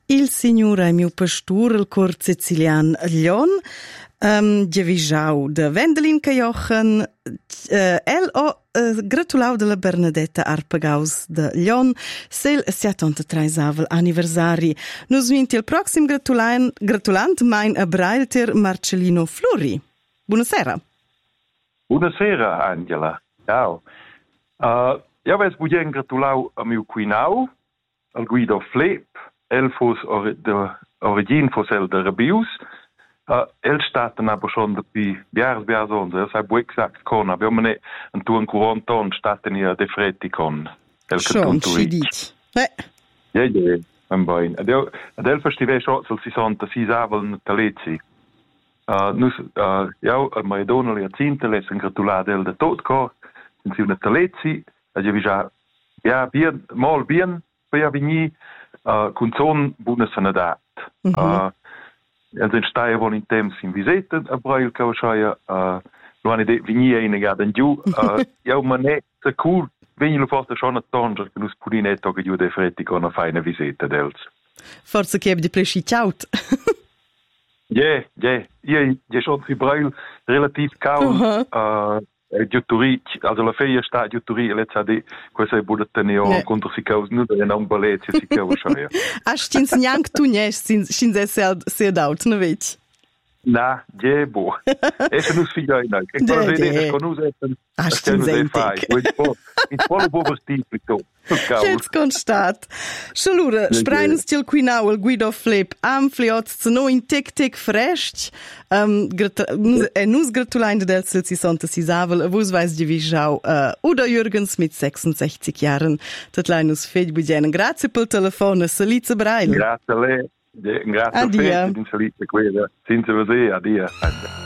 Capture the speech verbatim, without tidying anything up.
Il signore mio pastor, il cor sicilian Lion, um, Giavigiau de Wendelin Cajochen, uh, el o uh, gratulau de la Bernadetta Arpagaus de Lion, sel settantatreisavil anniversari. Nus vinti il proxim gratulan, gratulant mein abbrailter Marcellino Fluri. Buonasera. Buonasera, Angela. Ciao. Uh, ja, ves budien gratulau a miu quinau, al Guido Flip, el fos or, de origin fos el de Rebius. Uh, el staten aber schon depuis biars biars onze, el sai bu exact con, abbiamo mene un tu un quaranta on staten ia de fretti con. El schon, si dit. Eh. Ja, ja, un bain. Adel, adel festive shots al sessantasei avel talezi. Uh, nus, uh, ja, al Maidonali a Cintele, sen gratulad el de tot cor, sen si una talezi, a je vija, ja, bien, mal bien, per ja vini, uh, cun son buna sanadat. Mm-hmm. Uh, Els in Steier von in temps in visita a Brail Cauchaia, uh, lo hanno detto venia in gada in giù, uh, ja, ma ne, se cool, veni lo forse schon a tonger, che nus pulinetto che giù de fretti con una feina visita dels. Forse che di plesci ciaut. Ja, ja, io, ja schon in Brail relativ kaum, uh-huh. uh, Giutturi, also la feia sta Giutturi, let's say, questa è budatene o contro si causa, non è un balletto si causa. Hast du ins Nyank tu nies, sin se se daut, ne već? Na, je bo. Esse nus figlio in che cosa vede con us è. Hast du se fai? In polo bobo stipito. Jetzt constat. Schalura, sprein stil quinau el Guido Flip, am fliot zu no in tic tic fresh. Um, e nus gratulain del sessantasei avel, vos weiß di wie schau, uh, Uda Jürgens mit sechsundsechzig Jahren. Dat leinus fej budjenen. Grazie pel telefon, Salice Brail. Grazie a lei. Grazie a te, in salita quella. Senza vedere, addio.